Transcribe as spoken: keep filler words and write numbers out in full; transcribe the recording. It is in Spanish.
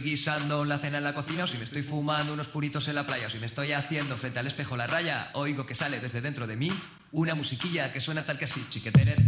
guisando la cena en la cocina, o si me estoy fumando unos puritos en la playa, o si me estoy haciendo frente al espejo la raya, oigo que sale desde dentro de mí una musiquilla que suena tal que así, chiqueteret.